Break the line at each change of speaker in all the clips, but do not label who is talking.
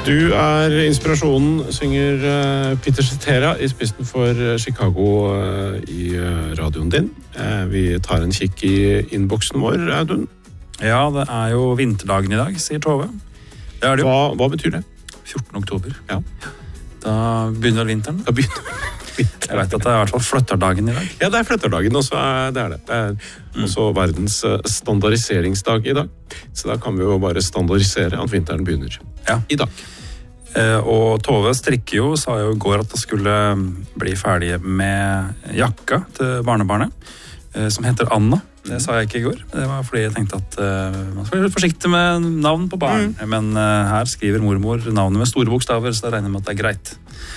Du inspirasjonen, synger Peter Cetera I spissen for Chicago I radioen din. Vi tar en kikk I innboksen vår, Audun.
Ja, det jo vinterdagen I dag, sier Tove. Det det jo.
Hva betyr det?
14. oktober.
Ja.
Da begynner vinteren.
Da begynner vinteren.
Jeg vet at det I hvert fall flytterdagen I dag.
Ja, det flytterdagen, og så det det. Det også verdens standardiseringsdag I dag. Så da kan vi jo bare standardisere at vinteren begynner I dag.
Og Tove strikker jo, sa jo I går at det skulle bli ferdig med jakka til barnebarnet, som heter Anna. Det sa jeg ikke I går. Det var fordi jeg tenkte at man skal være litt forsiktig med navn på barn. Men her skriver mormor navnet med store bokstaver, så jeg regner med at det greit.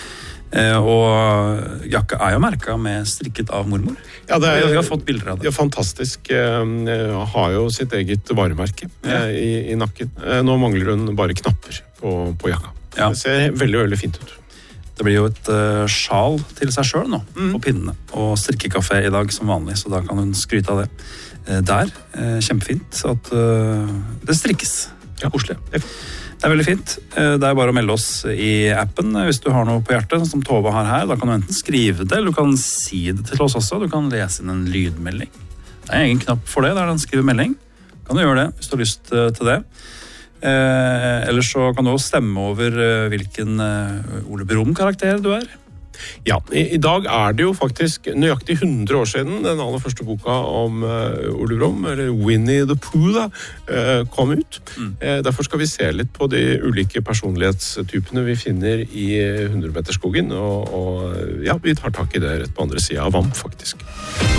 Og jakka jo merket med strikket av mormor.
Ja,
vi har fått bilder av det.
Ja, fantastisk. Har jo sitt eget varemerke I nakken. Nå mangler hun bare knapper på jakka.
Ja.
Det ser veldig, veldig fint ut.
Det blir jo et sjal til seg selv nå, på pinnene. Og strikkekafé I dag som vanlig, så da kan hun skryte av det. Kjempefint at det strikkes. Koselig. Det veldig fint. Det bare å melde oss I appen hvis du har noe på hjertet, som Tove har her. Da kan du enten skrive det, eller du kan si det til oss også. Du kan lese inn en lydmelding. Det egen knapp for det, der den skriver melding. Kan du gjøre det, hvis du har lyst til det. Eller så kan du også stemme over hvilken Ole Brumm-karakter du
Ja, I dag det jo faktisk nøyaktig 100 år siden den aller første boka om Ole Brumm, eller Winnie the Pooh da, kom ut. Derfor skal vi se litt på de ulike personlighetstypene vi finner I 100-meterskogen, og ja, vi tar tak I det rett på andre siden av Vamp faktisk.